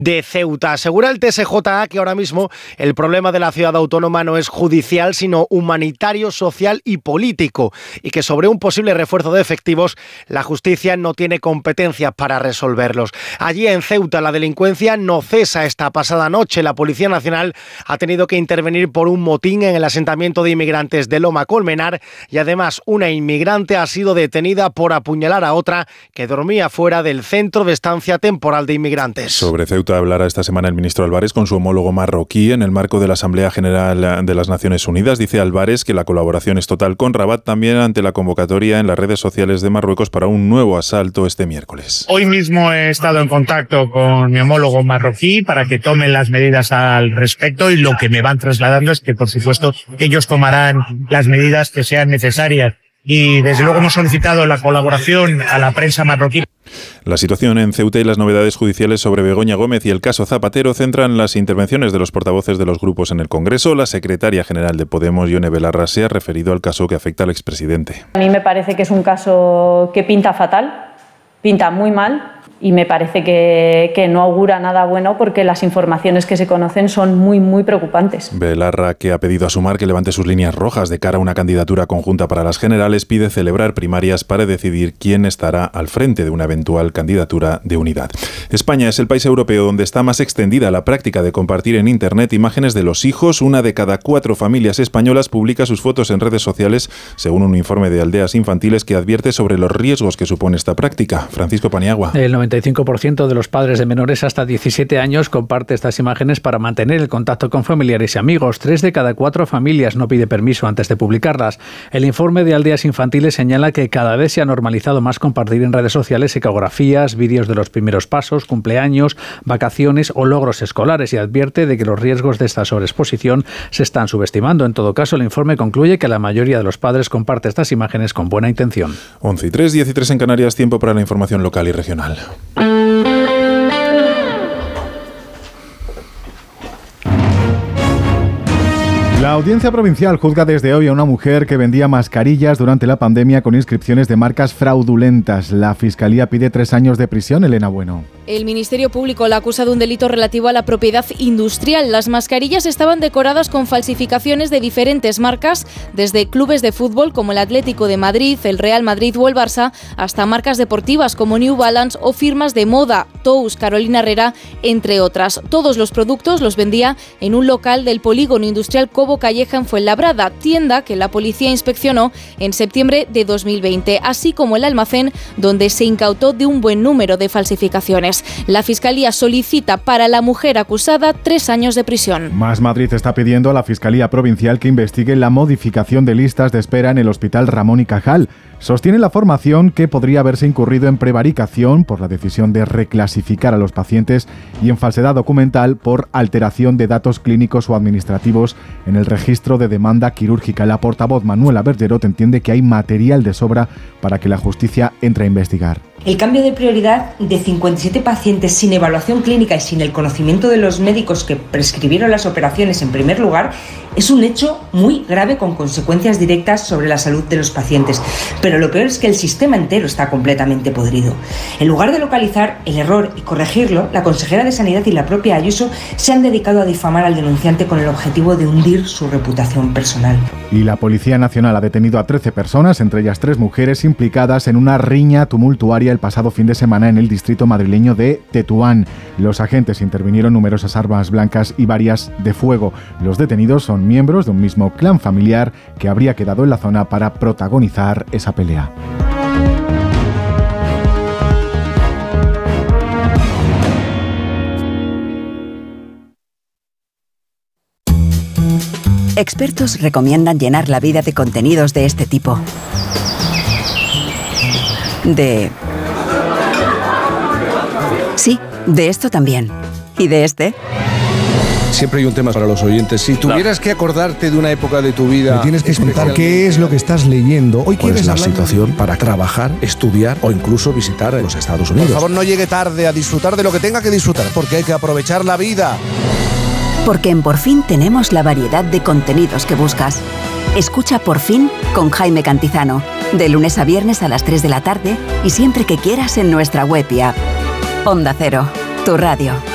de Ceuta. Asegura el TSJA que ahora mismo el problema de la ciudad autónoma no es judicial, sino humanitario, social y político, y que sobre un posible refuerzo de efectivos la justicia no tiene competencias para resolverlos. Allí en Ceuta la delincuencia no cesa. Esta pasada noche la Policía Nacional ha tenido que intervenir por un motín en el asentamiento de inmigrantes de Loma Colmenar, y además una inmigrante ha sido detenida por apuñalar a otra que dormía fuera del centro de estancia temporal de inmigrantes. Sobre Ceuta hablará esta semana el ministro Álvarez con su homólogo marroquí en el marco de la Asamblea General de las Naciones Unidas. Dice Álvarez que la colaboración es total con Rabat, también ante la convocatoria en las redes sociales de Marruecos para un nuevo asalto este miércoles. Hoy mismo he estado en contacto con mi homólogo marroquí para que tomen las medidas al respecto, y lo que me van trasladando es que, por supuesto, ellos tomarán las medidas que sean necesarias. Y desde luego hemos solicitado la colaboración a la prensa marroquí. La situación en Ceuta y las novedades judiciales sobre Begoña Gómez y el caso Zapatero centran las intervenciones de los portavoces de los grupos en el Congreso. La secretaria general de Podemos, Ione Belarra, se ha referido al caso que afecta al expresidente. A mí me parece que es un caso que pinta fatal, pinta muy mal, y me parece que no augura nada bueno, porque las informaciones que se conocen son muy preocupantes. Belarra, que ha pedido a Sumar que levante sus líneas rojas de cara a una candidatura conjunta para las generales, pide celebrar primarias para decidir quién estará al frente de una eventual candidatura de unidad. España es el país europeo donde está más extendida la práctica de compartir en Internet imágenes de los hijos. 1 de cada 4 familias españolas publica sus fotos en redes sociales, según un informe de Aldeas Infantiles que advierte sobre los riesgos que supone esta práctica. Francisco Paniagua. El 95% de los padres de menores hasta 17 años comparte estas imágenes para mantener el contacto con familiares y amigos. 3 de cada 4 familias no pide permiso antes de publicarlas. El informe de Aldeas Infantiles señala que cada vez se ha normalizado más compartir en redes sociales ecografías, vídeos de los primeros pasos, cumpleaños, vacaciones o logros escolares, y advierte de que los riesgos de esta sobreexposición se están subestimando. En todo caso, el informe concluye que la mayoría de los padres comparte estas imágenes con buena intención. 11:03, 10:03 en Canarias, tiempo para la información local y regional. La Audiencia Provincial juzga desde hoy a una mujer que vendía mascarillas durante la pandemia con inscripciones de marcas fraudulentas. La Fiscalía pide 3 años de prisión. Elena Bueno. El Ministerio Público la acusa de un delito relativo a la propiedad industrial. Las mascarillas estaban decoradas con falsificaciones de diferentes marcas, desde clubes de fútbol como el Atlético de Madrid, el Real Madrid o el Barça, hasta marcas deportivas como New Balance o firmas de moda, Tous, Carolina Herrera, entre otras. Todos los productos los vendía en un local del polígono industrial Cobo Calleja en Fuenlabrada, tienda que la policía inspeccionó en septiembre de 2020, así como el almacén donde se incautó de un buen número de falsificaciones. La Fiscalía solicita para la mujer acusada 3 años de prisión. Más Madrid está pidiendo a la Fiscalía Provincial que investigue la modificación de listas de espera en el Hospital Ramón y Cajal. Sostiene la formación que podría haberse incurrido en prevaricación por la decisión de reclasificar a los pacientes y en falsedad documental por alteración de datos clínicos o administrativos en el registro de demanda quirúrgica. La portavoz Manuela Bergerot entiende que hay material de sobra para que la justicia entre a investigar. El cambio de prioridad de 57 pacientes sin evaluación clínica y sin el conocimiento de los médicos que prescribieron las operaciones en primer lugar es un hecho muy grave con consecuencias directas sobre la salud de los pacientes. Pero lo peor es que el sistema entero está completamente podrido. En lugar de localizar el error y corregirlo, la consejera de Sanidad y la propia Ayuso se han dedicado a difamar al denunciante con el objetivo de hundir su reputación personal. Y la Policía Nacional ha detenido a 13 personas, entre ellas 3 mujeres, implicadas en una riña tumultuaria el pasado fin de semana en el distrito madrileño de Tetuán. Los agentes intervinieron numerosas armas blancas y varias de fuego. Los detenidos son miembros de un mismo clan familiar que habría quedado en la zona para protagonizar esa pelea. Expertos recomiendan llenar la vida de contenidos de este tipo. Sí, de esto también. ¿Y de este? Siempre hay un tema para los oyentes. Si tuvieras que acordarte de una época de tu vida... Me tienes que contar qué es lo que estás leyendo. Hoy quieres la situación para trabajar, estudiar o incluso visitar los Estados Unidos. Por favor, no llegue tarde a disfrutar de lo que tenga que disfrutar, porque hay que aprovechar la vida. Porque en Por Fin tenemos la variedad de contenidos que buscas. Escucha Por Fin con Jaime Cantizano, de lunes a viernes a las 3 de la tarde y siempre que quieras en nuestra web y app. Onda Cero, tu radio.